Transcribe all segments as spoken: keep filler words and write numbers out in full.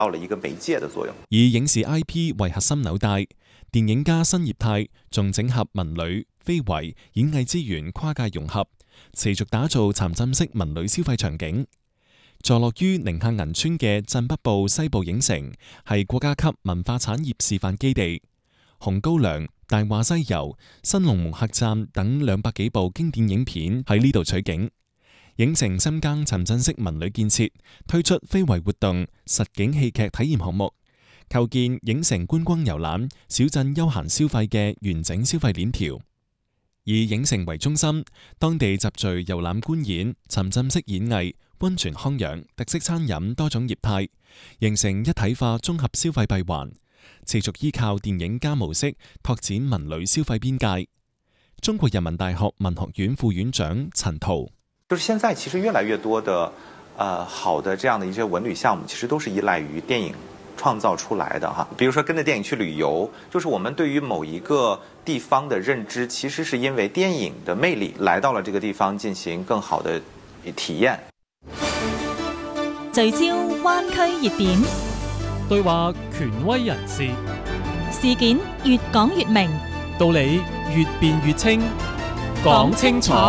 到了一個媒介的作用。 以影視 I P 為核心紐帶，電影家新業態仲整合文旅、非遺、演藝資源跨界融合，持續打造沉浸式文旅消費場景。坐落於寧夏銀川嘅鎮北部西部影城係國家級文化產業示範基地，紅高粱、大話西遊、新龍門客棧等兩百幾部經典影片喺呢度取景。影城深耕沉浸式文旅建設，推出非遺活動、實景戲劇體驗項目，構建影城觀光遊覽、小鎮休閒消費嘅完整消費鏈條。以影城為中心，當地集聚遊覽觀演、沉浸式演藝、溫泉康養、特色餐飲多種業態，形成一體化綜合消費閉環，持續依靠電影加模式拓展文旅消費邊界。中國人民大學文學院副院長陳濤。 就是現在其實越來越多的，呃，好的這樣的一些文旅項目，其實都是依賴於電影創造出來的哈。比如說跟着電影去旅遊，就是我們對於某一個地方的認知，其實是因為電影的魅力來到了這個地方進行更好的體驗。 聚焦灣區熱點， 對話權威人士， 事件越講越明， 道理越辯越清，講清楚。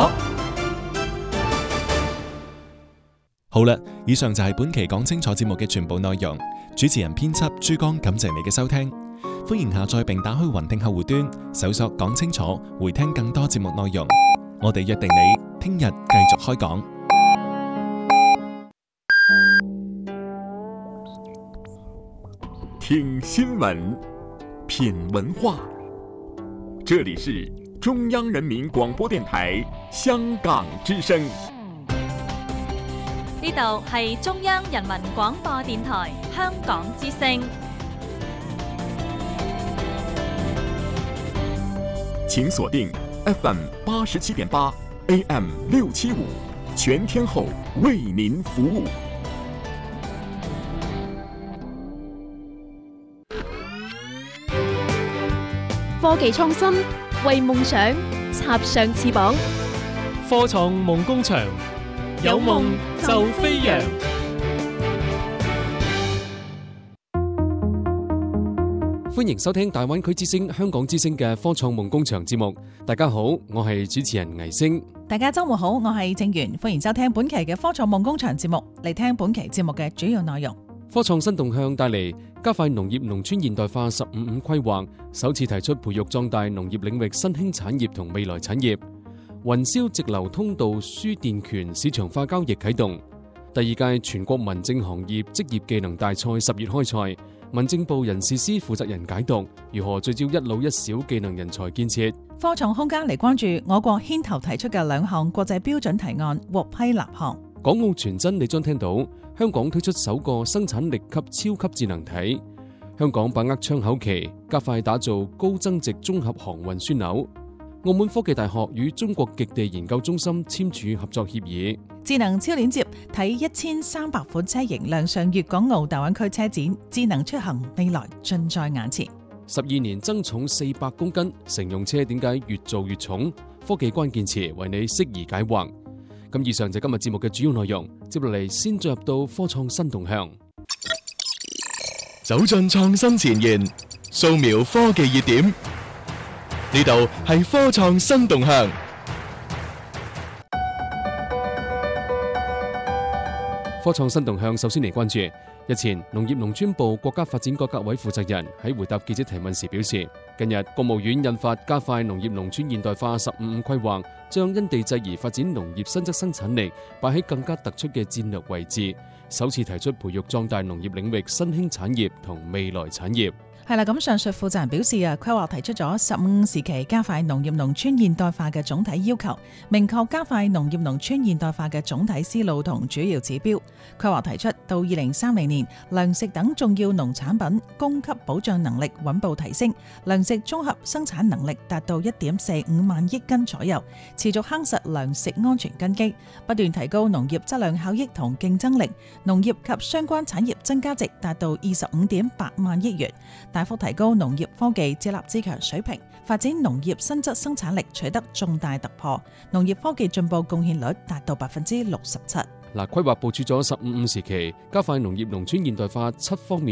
好啦，以上就係本期講清楚節目嘅全部內容。主持人編輯朱江，感謝你嘅收聽。歡迎下載並打開雲聽客戶端，搜索講清楚，回聽更多節目內容。我哋約定你聽日繼續開講。 聽新聞，品文化，這裡是中央人民廣播電台香港之聲。 呢度係中央人民廣播電台香港之聲。 請鎖定 F M 八十七點八 A M 六七五，全天候為您服務。 科技創新，為夢想插上翅膀。 科創夢工場，有夢就飛揚。歡迎收聽大灣區之聲、香港之聲嘅科創夢工場節目。大家好，我係主持人倪星。 大家周末好，我係正源。歡迎收聽本期嘅科創夢工場節目，嚟聽本期節目嘅主要內容。 科創新動向帶嚟加快農業農村現代化十五五規劃，首次提出培育壯大農業領域新興產業同未來產業。雲霄直流通道輸電權市場化交易啟動。第二屆全國民政行業職業技能大賽十月開賽，民政部人事司負責人解讀如何聚焦一老一小技能人才建設。 科創空間嚟關注我國牽頭提出嘅兩項國際標準提案獲批立項。 港澳傳真你將聽到香港推出首個生產力級超級智能體。香港把握窗口期，加快打造高增值綜合航運樞紐。澳門科技大學與中國極地研究中心簽署合作協議。 智能超鏈接睇一千三百款車型亮相粵港澳大灣區車展，智能出行未來盡在眼前。 十二年增重四百公斤，乘用車點解越做越重？科技關鍵詞為你適宜解惑。咁以上就今日節目嘅主要內容，接落嚟先進入到科創新動向， 走進創新前沿，掃描科技熱點。呢度係科創新動向。 科創新動向首先嚟關注，日前農業農村部國家發展改革委負責人喺回答記者提問時表示，近日國務院印發加快農業農村現代化十五五規劃，將因地制宜發展農業新質生產力擺喺更加突出嘅戰略位置，首次提出培育壯大農業領域新興產業同未來產業。 係啦，咁上述負責人表示啊，規劃提出咗十五時期加快農業農村現代化嘅總體要求，明確加快農業農村現代化嘅總體思路同主要指標。規劃提出到二零三零年，糧食等重要農產品供給保障能力穩步提升，糧食綜合生產能力達到一點四五萬億斤左右，持續夯實糧食安全根基，不斷提高農業質量效益同競爭力，農業及相關產業增加值達到二十五點八萬億元。大幅提高農業科技自立自強水平，發展農業新質生產力取得重大突破，農業科技進步貢獻率達到百分之六十七。 嗱，規劃部署咗十五五時期加快農業農村現代化七方面